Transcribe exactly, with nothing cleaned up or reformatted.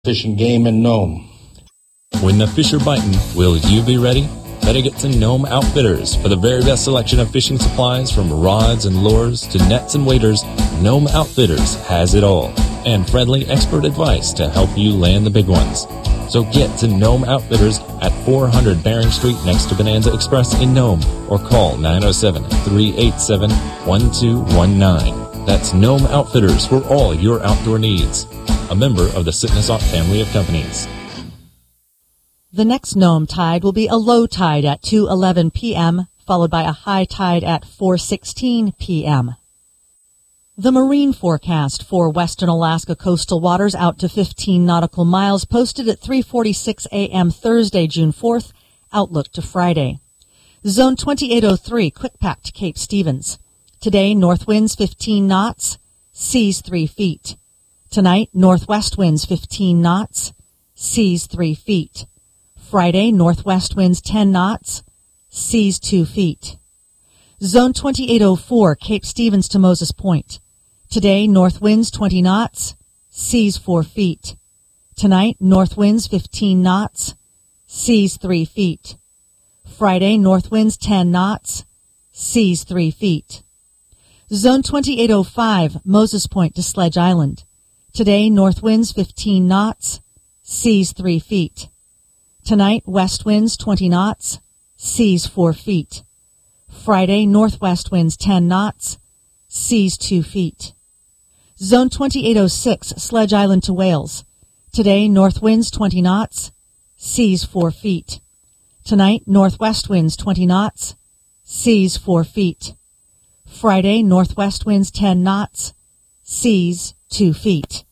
Fishing Game in Nome. When the fish are biting, will you be ready? Better get to Nome Outfitters. For the very best selection of fishing supplies, from rods and lures to nets and waders, Nome Outfitters has it all. And friendly expert advice to help you land the big ones. So get to Nome Outfitters at four hundred Bering Street next to Bonanza Express in Nome, or call nine oh seven, three eight seven, one two one nine. That's Nome Outfitters for all your outdoor needs. A member of the Sitnesot family of companies. The next Nome tide will be a low tide at two eleven p.m., followed by a high tide at four sixteen p.m. The marine forecast for western Alaska coastal waters out to fifteen nautical miles posted at three forty-six a.m. Thursday, June fourth, outlook to Friday. Zone twenty-eight oh three, quick pack to Cape Stevens. Today, north winds fifteen knots, seas three feet. Tonight, northwest winds fifteen knots, seas three feet. Friday, northwest winds ten knots, seas two feet. Zone twenty-eight oh four, Cape Stevens to Moses Point. Today, north winds twenty knots, seas four feet. Tonight, north winds fifteen knots, seas three feet. Friday, north winds ten knots, seas three feet. Zone twenty-eight oh five, Moses Point to Sledge Island. Today, north winds fifteen knots, seas three feet. Tonight, west winds twenty knots, seas four feet. Friday, northwest winds ten knots, seas two feet. Zone twenty-eight oh six, Sledge Island to Wales. Today, north winds twenty knots, seas four feet. Tonight, northwest winds twenty knots, seas four feet. Friday, northwest winds ten knots, seas two feet.